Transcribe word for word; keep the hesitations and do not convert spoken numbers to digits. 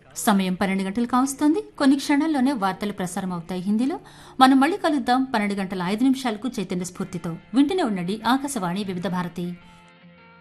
సమయం పన్నెండు గంటలు కావస్తోంది. కొన్ని క్షణాల్లోనే వార్తలు ప్రసారం అవుతాయి హిందీలో. మనం మళ్ళీ కలుద్దాం పన్నెండు గంటల ఐదు నిమిషాలకు చైతన్య స్ఫూర్తితో. వింటూనే ఉండండి ఆకాశవాణి వివిధ భారతి.